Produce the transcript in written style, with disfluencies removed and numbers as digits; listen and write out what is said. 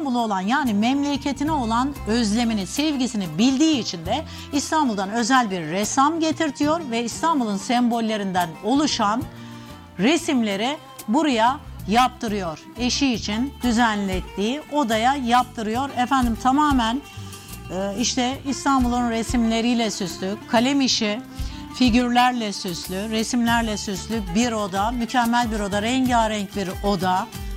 İstanbul'a olan, yani memleketine olan özlemini, sevgisini bildiği için de İstanbul'dan özel bir ressam getirtiyor ve İstanbul'un sembollerinden oluşan resimleri buraya yaptırıyor. Eşi için düzenlettiği odaya yaptırıyor. Efendim tamamen işte İstanbul'un resimleriyle süslü, kalem işi, figürlerle süslü, resimlerle süslü bir oda, mükemmel bir oda, rengarenk bir oda.